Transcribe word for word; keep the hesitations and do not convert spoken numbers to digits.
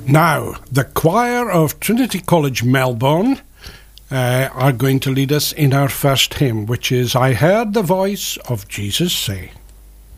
Now, the choir of Trinity College Melbourne uh, are going to lead us in our first hymn, which is I Heard the Voice of Jesus Say.